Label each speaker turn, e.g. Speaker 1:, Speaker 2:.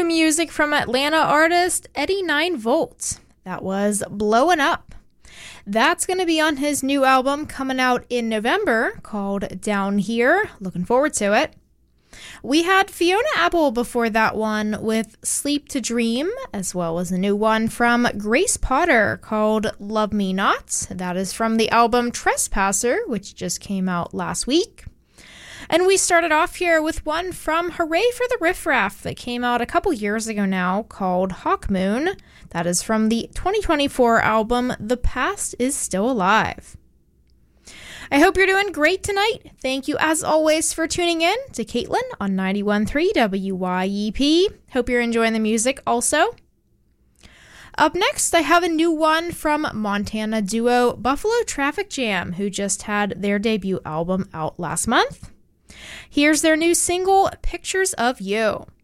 Speaker 1: music from Atlanta artist Eddie 9 Volts. That was Blowin' Up. That's going to be on his new album coming out in November called Down Here. Looking forward to it. We had Fiona Apple before that one with Sleep to Dream, as well as a new one from Grace Potter called Love Me Not. That is from the album Trespasser, which just came out last week. And we started off here with one from Hooray for the Riff Raff that came out a couple years ago now called Hawk Moon. That is from the 2024 album The Past Is Still Alive. I hope you're doing great tonight. Thank you as always for tuning in to Caitlin on 91.3 WYEP. Hope you're enjoying the music also. Up next, I have a new one from Montana duo Buffalo Traffic Jam, who just had their debut album out last month. Here's their new single, Pictures of You.